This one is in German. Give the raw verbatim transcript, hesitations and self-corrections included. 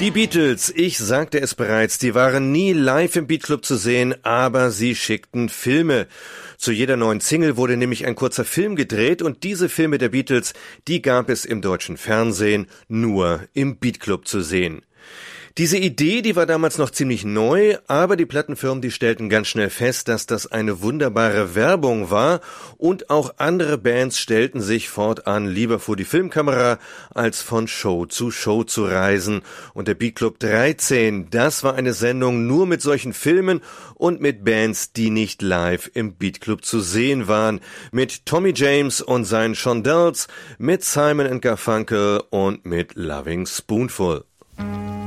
Die Beatles, ich sagte es bereits, die waren nie live im Beatclub zu sehen, aber sie schickten Filme. Zu jeder neuen Single wurde nämlich ein kurzer Film gedreht und diese Filme der Beatles, die gab es im deutschen Fernsehen nur im Beatclub zu sehen. Diese Idee, die war damals noch ziemlich neu, aber die Plattenfirmen, die stellten ganz schnell fest, dass das eine wunderbare Werbung war und auch andere Bands stellten sich fortan lieber vor die Filmkamera, als von Show zu Show zu reisen. Und der Beatclub dreizehn, das war eine Sendung nur mit solchen Filmen und mit Bands, die nicht live im Beatclub zu sehen waren. Mit Tommy James und seinen Shondells, mit Simon and Garfunkel und mit Loving Spoonful.